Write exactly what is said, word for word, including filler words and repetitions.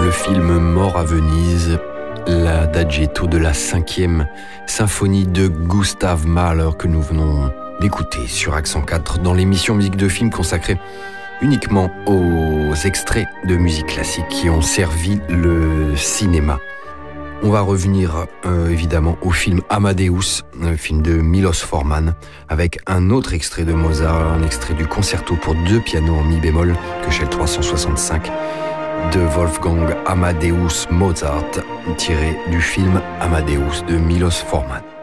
le film Mort à Venise, l'adagietto de la cinquième symphonie de Gustav Mahler que nous venons d'écouter sur Accent quatre dans l'émission Musique de film consacrée uniquement aux extraits de musique classique qui ont servi le cinéma. On va revenir euh, évidemment au film Amadeus, un film de Milos Forman, avec un autre extrait de Mozart, un extrait du concerto pour deux pianos en mi bémol, Köchel trois cent soixante-cinq, de Wolfgang Amadeus Mozart, tiré du film Amadeus de Milos Forman.